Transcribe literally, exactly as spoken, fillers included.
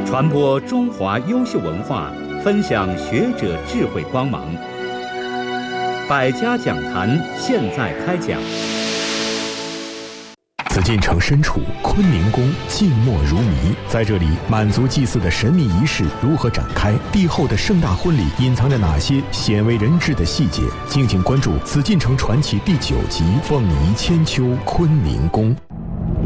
传播中华优秀文化，分享学者智慧光芒。百家讲坛现在开讲。 紫禁城深处，坤宁宫静默如谜。在这里，满族祭祀的神秘仪式如何展开？帝后的盛大婚礼隐藏着哪些鲜为人知的细节？敬请关注《紫禁城传奇》第九集《凤仪千秋坤宁宫》。